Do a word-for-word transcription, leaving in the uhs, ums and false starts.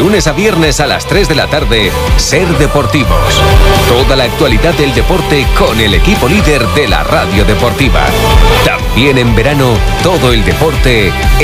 lunes a viernes a las tres de la tarde, Ser Deportivos. Toda la actualidad del deporte con el equipo líder de la radio deportiva. También en verano, todo el deporte